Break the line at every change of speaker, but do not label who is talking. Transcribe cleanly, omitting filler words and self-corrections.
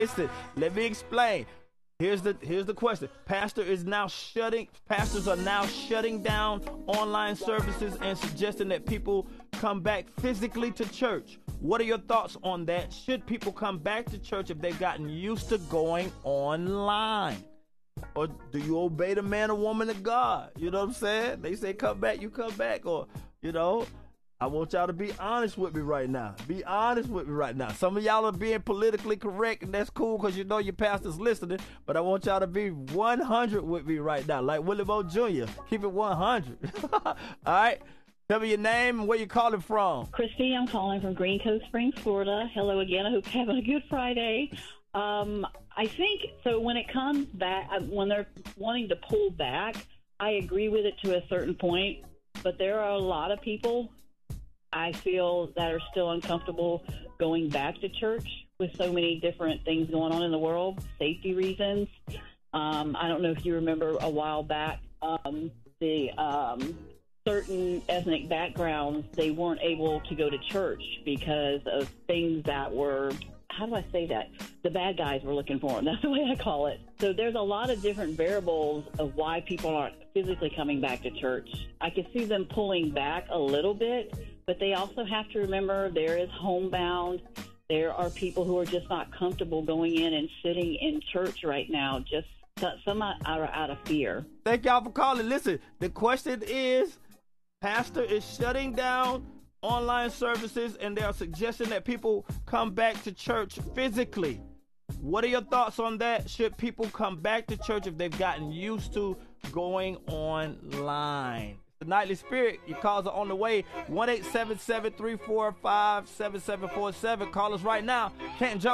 Listen, let me explain. Here's the question. Pastors are now shutting down online services and suggesting that people come back physically to church. What are your thoughts on that? Should people come back to church if they've gotten used to going online? Or do you obey the man or woman of God? You know what I'm saying? They say come back, you come back. Or, I want y'all to be honest with me right now. Be honest with me right now. Some of y'all are being politically correct, and that's cool because your pastor's listening. But I want y'all to be 100 with me right now, like Willie Moe Jr. Keep it 100. All right? Tell me your name and where you're calling from.
Christy, I'm calling from Green Cove Springs, Florida. Hello again. I hope you're having a good Friday. I think, so when it comes back, when they're wanting to pull back, I agree with it to a certain point. But there are a lot of people I feel that are still uncomfortable going back to church with so many different things going on in the world, safety reasons. I don't know if you remember a while back, the certain ethnic backgrounds, they weren't able to go to church because of things that were, how do I say that? The bad guys were looking for them. That's the way I call it. So there's a lot of different variables of why people aren't physically coming back to church. I can see them pulling back a little bit, but they also have to remember there is homebound. There are people who are just not comfortable going in and sitting in church right now, just some are out of fear.
Thank y'all for calling. Listen, the question is, pastor is shutting down online services and they are suggesting that people come back to church physically. What are your thoughts on that? Should people come back to church if they've gotten used to going online? The Nightly Spirit, your calls are on the way. 1-877-345-7747. Call us right now. Can't jump.